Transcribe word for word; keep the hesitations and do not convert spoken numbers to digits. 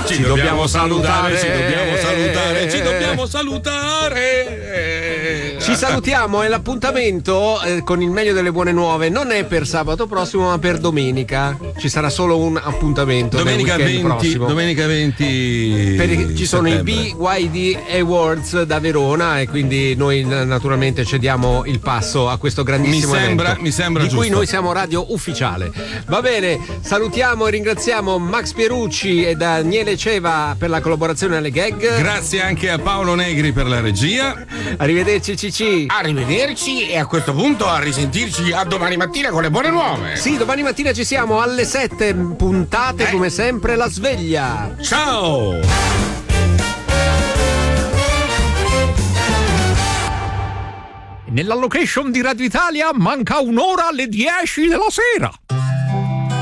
Ci, ci dobbiamo, dobbiamo salutare, salutare, ci dobbiamo salutare, ci dobbiamo salutare. Ci salutiamo e l'appuntamento eh, con il meglio delle buone nuove non è per sabato prossimo ma per domenica. Ci sarà solo un appuntamento. Domenica venti, prossimo. domenica venti. Per, ci sono settembre. i B Y D Awards da Verona e quindi noi naturalmente cediamo il passo a questo grandissimo mi sembra, evento mi sembra di giusto. cui noi siamo radio ufficiale. Va bene, salutiamo e ringraziamo Max Pierucci e Daniele Ceva per la collaborazione alle gag. Grazie anche a Paolo Negri per la regia. Arrivederci Cici. Arrivederci e a questo punto a risentirci a domani mattina con le buone nuove. Sì, domani mattina ci siamo alle sette, puntate eh. come sempre la sveglia. Ciao! Nella location di Radio Italia manca un'ora alle dieci della sera.